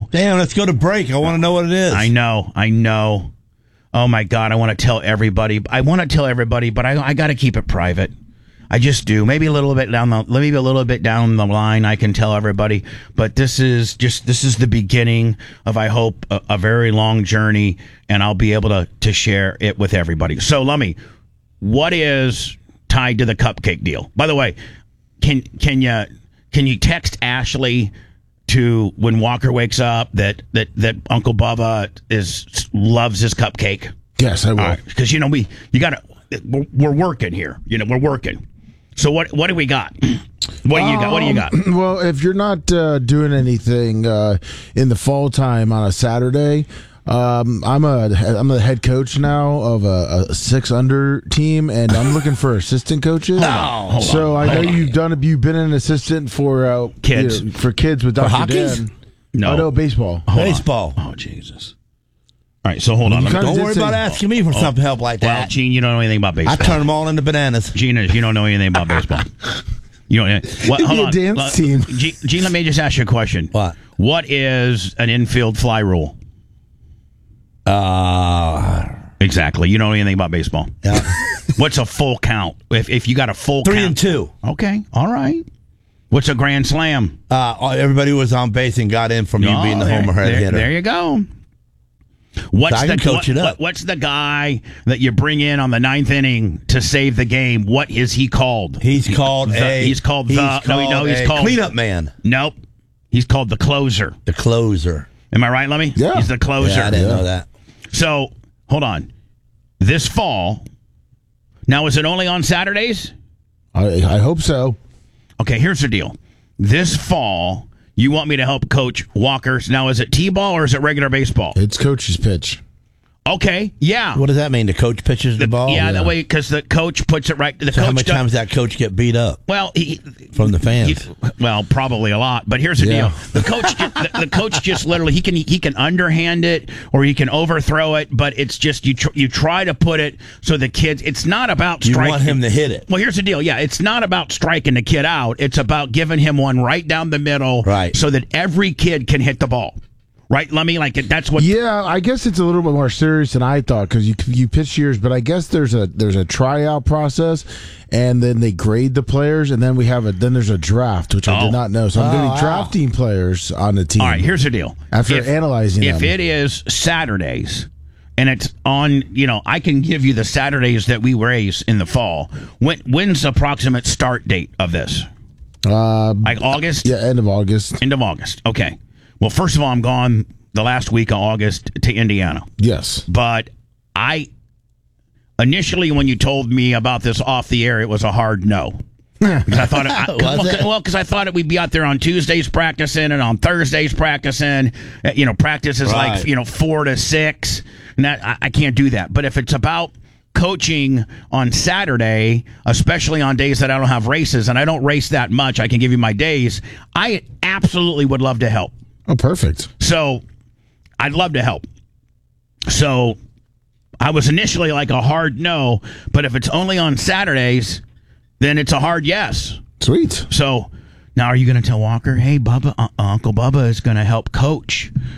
Damn, let's go to break. I want to know what it is. I know. Oh my God, I want to tell everybody. But I got to keep it private. I just do. Maybe a little bit down the line, I can tell everybody. But this is the beginning of, I hope, a very long journey, and I'll be able to share it with everybody. So, Lummy, what is tied to the cupcake deal? By the way, can you text Ashley to when Walker wakes up that Uncle Bubba loves his cupcake? Yes, I will. Because we're working here. We're working. So what do we got? What do you got? Well, if you're not doing anything in the fall time on a Saturday, I'm the head coach now of a 6 under team, and I'm looking for assistant coaches. I know you've been an assistant for kids with Dr. Dan. No, baseball. Baseball. Oh, Jesus. All right, so hold on. Don't worry about asking me for some help like that. Well, Gene, you don't know anything about baseball. I turn them all into bananas. Gene, you don't know anything about baseball. You don't. Hold on. Dance team. Gene, let me just ask you a question. What? What is an infield fly rule? Exactly. You don't know anything about baseball. Yeah. What's a full count? If you got a full 3 count. and 2. Okay. All right. What's a grand slam? Everybody was on base and got in from you being the homer hitter. There you go. What's the guy that you bring in on the 9th inning to save the game? What is he called? He's called cleanup man. Nope. He's called the closer. The closer. Am I right, Lemmy? Yeah. He's the closer. Yeah, I didn't know that. So, hold on. This fall, now is it only on Saturdays? I hope so. Okay, here's the deal. This fall, you want me to help coach Walker's. Now, is it T-ball or is it regular baseball? It's coach's pitch. Okay, yeah. What does that mean? The coach pitches the ball? Yeah, that way, because the coach puts it right. How many times does that coach get beat up? Well, from the fans. Probably a lot. But here's the deal: the coach just literally he can underhand it or he can overthrow it. But it's just you try to put it so the kids. It's not about striking. You want him to hit it. Well, here's the deal. Yeah, it's not about striking the kid out. It's about giving him one right down the middle, right, so that every kid can hit the ball. Right, Lummy? That's what. Yeah, I guess it's a little bit more serious than I thought because you pitch years, but I guess there's a tryout process, and then they grade the players, and then there's a draft, which I did not know. So I'm going to be drafting players on the team. All right, here's the deal. After analyzing them. If it is Saturdays, and it's on, I can give you the Saturdays that we race in the fall. When's the approximate start date of this? Like August? Yeah, end of August. End of August. Okay. Well, first of all, I'm gone the last week of August to Indiana. Yes. But initially, when you told me about this off the air, it was a hard no. Because I thought I thought we'd be out there on Tuesdays practicing and on Thursdays practicing. Practice is like 4 to 6, and I can't do that. But if it's about coaching on Saturday, especially on days that I don't have races, and I don't race that much, I can give you my days. I absolutely would love to help. Oh, perfect. So, I'd love to help. So, I was initially like a hard no, but if it's only on Saturdays, then it's a hard yes. Sweet. So, now are you going to tell Walker, hey, Bubba, Uncle Bubba is going to help coach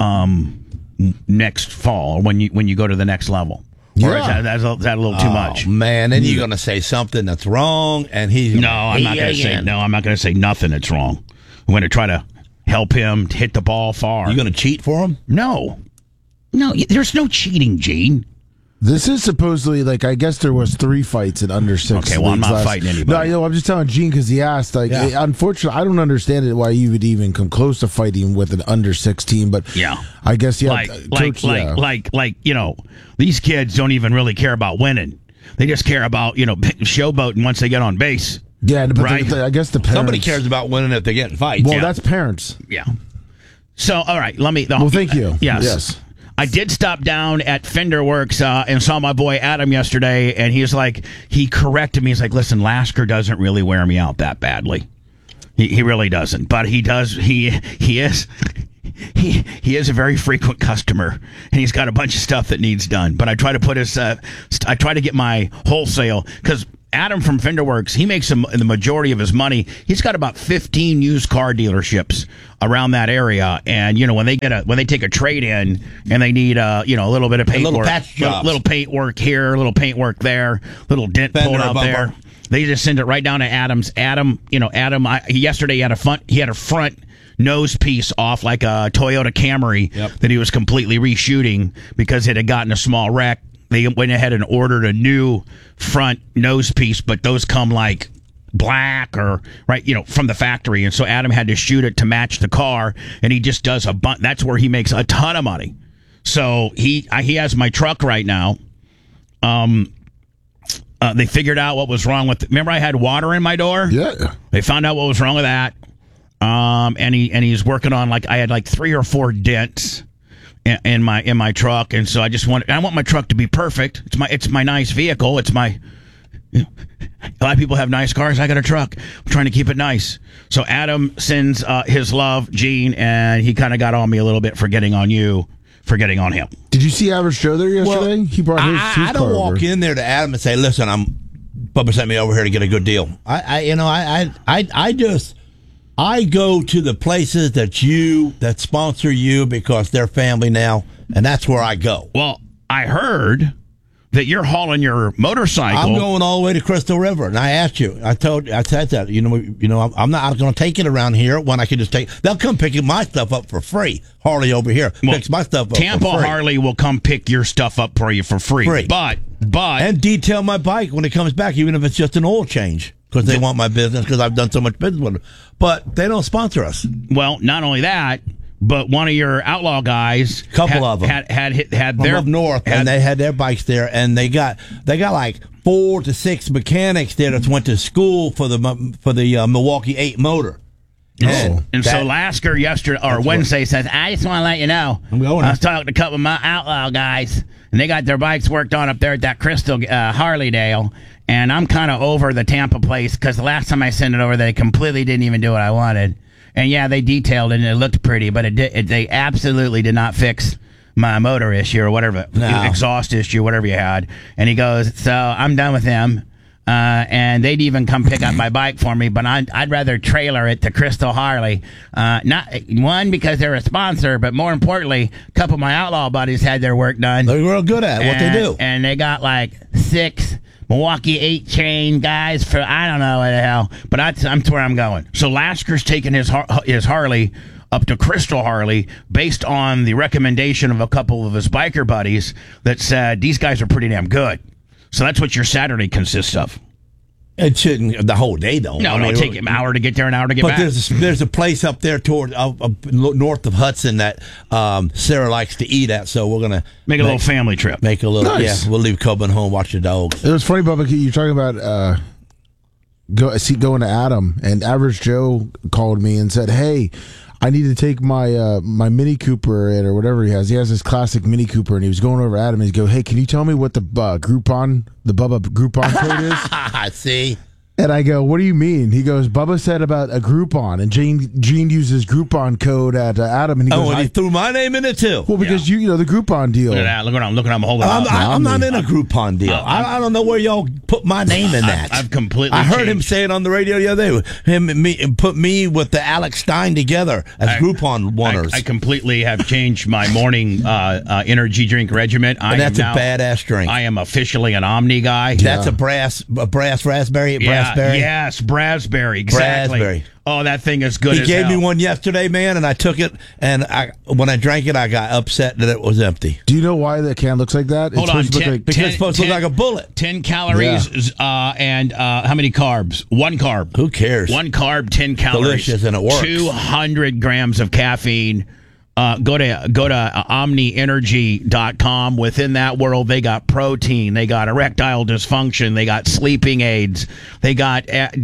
next fall when you go to the next level? Or is that a little too much? Man, then you're going to say something that's wrong, and he's I'm not going to say nothing that's wrong. I'm going to try to help him hit the ball far. You going to cheat for him? No, there's no cheating, Gene. This is supposedly, I guess there was 3 fights in under 6. Okay, well, I'm not fighting anybody. No, I'm just telling Gene because he asked. Unfortunately, I don't understand it why you would even come close to fighting with an under 6 team. But I guess these kids don't even really care about winning. They just care about showboating once they get on base. Yeah, but right? I guess the parents. Somebody cares about winning if they get in fights. Well, that's parents. Yeah. So, all right, let me. Well, thank you. Yes. I did stop down at Fender Works and saw my boy Adam yesterday, and he corrected me. He's like, listen, Lasker doesn't really wear me out that badly. He really doesn't. But he does. He is a very frequent customer, and he's got a bunch of stuff that needs done. But I try to put I try to get my wholesale, because Adam from Fender Works, he makes the majority of his money. He's got about 15 used car dealerships around that area. And when they take a trade in and they need a little bit of paint little work, patch jobs. little paint work here, little paint work there, little dent Fender pulled out bumper. there. They just send it right down to Adam's. Adam, yesterday he had a front nose piece off like a Toyota Camry that he was completely reshooting because it had gotten a small wreck. They went ahead and ordered a new front nose piece, but those come like black or from the factory, and so Adam had to shoot it to match the car, and he just does a bunch. That's where he makes a ton of money. So he has my truck right now. They figured out what was wrong with. Remember, I had water in my door. Yeah. They found out what was wrong with that. And he's working on I had 3 or 4 dents in my truck, and so I want my truck to be perfect. It's my nice vehicle. It's my. A lot of people have nice cars. I got a truck. I'm trying to keep it nice. So Adam sends his love, Gene, and he kind of got on me a little bit for getting on you. For getting on him. Did you see Average Joe there yesterday? Well, He brought his I don't car walk over. in there to Adam and say, "Listen, Bubba sent me over here to get a good deal." I go to the places that sponsor you because they're family now, and that's where I go. Well, I heard that you're hauling your motorcycle. I'm going all the way to Crystal River, and I asked you. I said that. I'm not going to take it around here when I can just take. They'll come pick my stuff up for free. Harley over here picks my stuff up. Tampa for free. Harley will come pick your stuff up for you for free. But and detail my bike when it comes back, even if it's just an oil change, because they want my business because I've done so much business with them. But they don't sponsor us. Well, not only that. But one of your outlaw guys, couple of them, had their up north, and they had their bikes there, and they got like 4 to 6 mechanics there that went to school for the Milwaukee 8 motor. And so Lasker Wednesday says, I just want to let you know, I'm going. I was talking to a couple of my outlaw guys, and they got their bikes worked on up there at that Crystal Harleydale, and I'm kind of over the Tampa place because the last time I sent it over, they completely didn't even do what I wanted. And yeah, they detailed it and it looked pretty, but they absolutely did not fix my motor issue or whatever, exhaust issue, whatever you had. And he goes, so I'm done with them. And they'd even come pick up my bike for me, but I'd rather trailer it to Crystal Harley. Not one, because they're a sponsor, but more importantly, a couple of my outlaw buddies had their work done. They're real good at what they do. And they got 6 Milwaukee 8 chain guys for I don't know what the hell, but I'm where I'm going. So Lasker's taking his Harley up to Crystal Harley based on the recommendation of a couple of his biker buddies that said these guys are pretty damn good. So that's what your Saturday consists of. It shouldn't the whole day though. No, it'll take him an hour to get there, an hour to get back. But there's a place up there toward north of Hudson that Sarah likes to eat at, so we're gonna make a little family trip. Make a little, nice. Yeah. We'll leave Coben home, watch the dogs. It was funny, Bubba. You're talking about going to Adam, and Average Joe called me and said, "Hey, I need to take my my Mini Cooper in or whatever he has. He has this classic Mini Cooper, and he was going over to Adam and he go, "Hey, can you tell me what the Bubba Groupon code is?" I see. And I go, "What do you mean?" He goes, "Bubba said about a Groupon, and Gene uses Groupon code at Adam." And he goes, and he threw my name in it too. Well, because you know the Groupon deal. Look at that. Look what I'm holding up. I'm not in a Groupon deal. I don't know where y'all put my name in that. I've completely. I heard him changed. say it on the radio the other day. Him and me put me with the Alex Stein together as Groupon winners. I completely have changed my morning energy drink regimen. And that's a badass drink. I am officially an Omni guy. That's a brass raspberry. Yes, Brasberry. Exactly. Brasberry. Oh, that thing is good. He as gave hell. me one yesterday, man, and I took it. And when I drank it, I got upset that it was empty. Do you know why the can looks like that? Hold on, Because it's supposed to look like a bullet. 10 calories and how many carbs? 1 carb. Who cares? 1 carb, 10 calories. Delicious, and it works. 200 grams of caffeine. Go to omnienergy.com. Within that world, they got protein, they got erectile dysfunction, they got sleeping aids, they got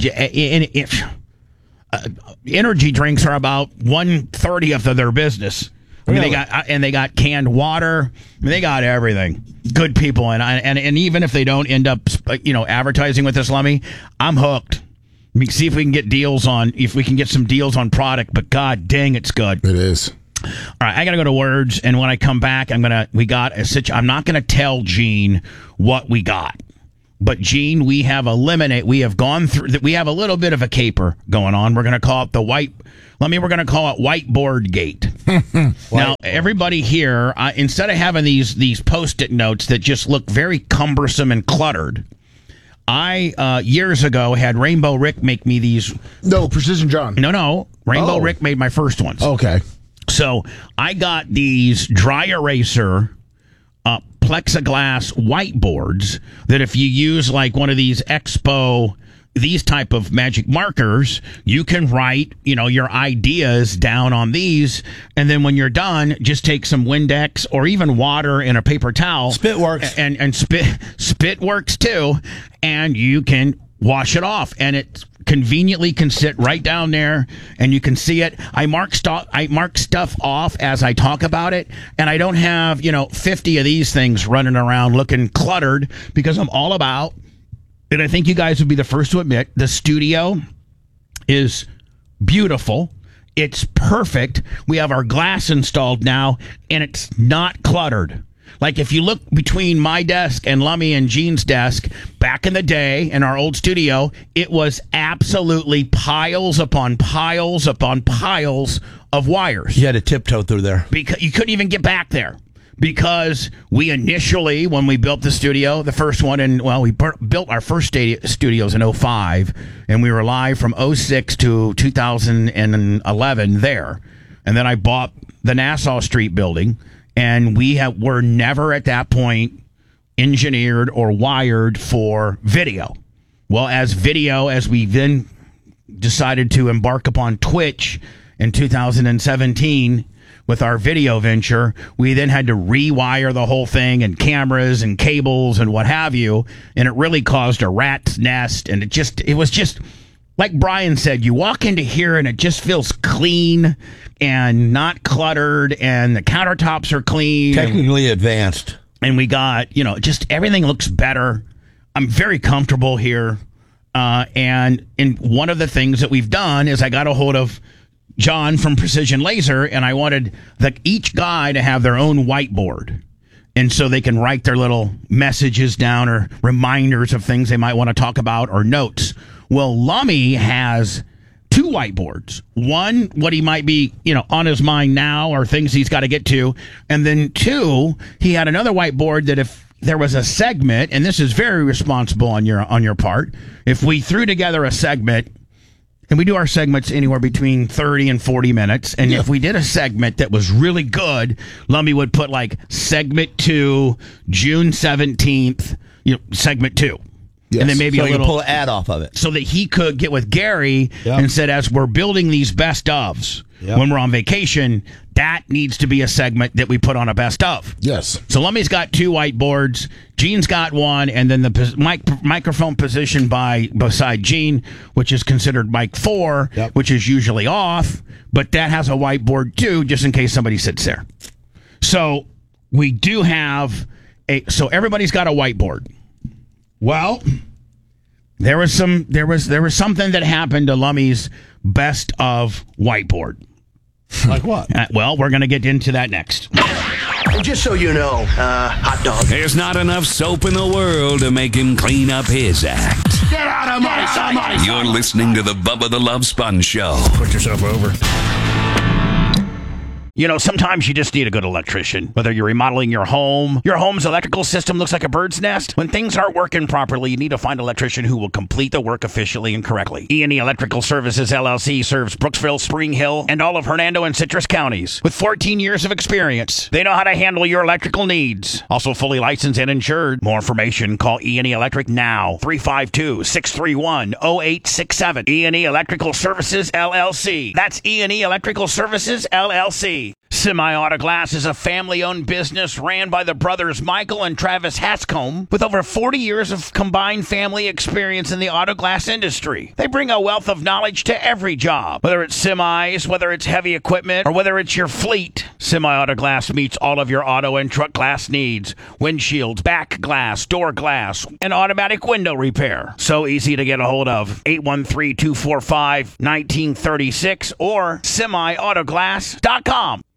energy drinks are about 1/30 of their business. I mean, they got canned water. I mean, they got everything. Good people, and even if they don't end up, advertising with this, Lummy, I'm hooked. I mean, see if we can get some deals on product. But god dang, it's good. It is. All right, I gotta go to words, and when I come back, I'm not gonna tell Gene what we got. But Gene, we have gone through that. We have a little bit of a caper going on. We're going to call it we're going to call it Whiteboard Gate. Now, everybody here, instead of having these Post-it notes that just look very cumbersome and cluttered, I years ago had Rainbow Rick make me these. No, Precision John. No. Rainbow Rick made my first ones. Okay. So I got these dry eraser plexiglass whiteboards that if you use like one of these these type of magic markers, you can write, your ideas down on these. And then when you're done, just take some Windex or even water in a paper towel. Spit works. And spit works too. And you can wash it off. And it conveniently can sit right down there and you can see it. I mark stuff off as I talk about it. And I don't have, 50 of these things running around looking cluttered because I'm all about. And I think you guys would be the first to admit the studio is beautiful. It's perfect. We have our glass installed now, and it's not cluttered. Like if you look between my desk and Lummy and Gene's desk, back in the day in our old studio, it was absolutely piles upon piles upon piles of wires. You had to tiptoe through there. Because you couldn't even get back there. Because we initially, when we built the studio, the first one, we built our first studios in 2005, and we were live from 2006 to 2011 there. And then I bought the Nassau Street building, and were never at that point engineered or wired for video. Well, as we then decided to embark upon Twitch in 2017, with our video venture, we then had to rewire the whole thing and cameras and cables and what have you. And it really caused a rat's nest. And it was just like Brian said, you walk into here and it just feels clean and not cluttered. And the countertops are clean. Technically advanced. And we got, just everything looks better. I'm very comfortable here. And one of the things that we've done is I got a hold of John from Precision Laser, and I wanted each guy to have their own whiteboard. And so they can write their little messages down or reminders of things they might want to talk about or notes. Well, Lummy has 2 whiteboards. One, what he might be, on his mind now or things he's got to get to. And then 2, he had another whiteboard that if there was a segment, and this is very responsible on your part, if we threw together a segment. And we do our segments anywhere between 30 and 40 minutes. And if we did a segment that was really good, Lummy would put like segment 2, June 17th, segment 2. Yes. And then maybe a little pull an ad off of it. So that he could get with Gary and said, as we're building these best ofs, when we're on vacation, that needs to be a segment that we put on a best of. Yes. So Lummy's got 2 whiteboards. Gene's got one, and then the microphone position beside Gene, which is considered mic 4, which is usually off, but that has a whiteboard too, just in case somebody sits there. So we do have so everybody's got a whiteboard. Well, there was something that happened to Lummy's best of whiteboard. Like what? Well, we're going to get into that next. And just so you know, hot dog. There's not enough soap in the world to make him clean up his act. Get out of my sight! You're listening to the Bubba the Love Sponge Show. Put yourself over. Sometimes you just need a good electrician. Whether you're remodeling your home's electrical system looks like a bird's nest. When things aren't working properly, you need to find an electrician who will complete the work efficiently and correctly. E&E Electrical Services, LLC serves Brooksville, Spring Hill, and all of Hernando and Citrus counties. With 14 years of experience, they know how to handle your electrical needs. Also fully licensed and insured. More information, call E&E Electric now. 352-631-0867. E&E Electrical Services, LLC. That's E&E Electrical Services, LLC. Semi-Auto Glass is a family-owned business ran by the brothers Michael and Travis Hatscombe with over 40 years of combined family experience in the auto glass industry. They bring a wealth of knowledge to every job, whether it's semis, whether it's heavy equipment, or whether it's your fleet. Semi-Auto Glass meets all of your auto and truck glass needs. Windshields, back glass, door glass, and automatic window repair. So easy to get a hold of. 813-245-1936 or semiautoglass.com.